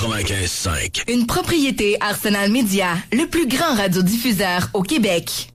95.5. Une propriété Arsenal Média, le plus grand radiodiffuseur au Québec.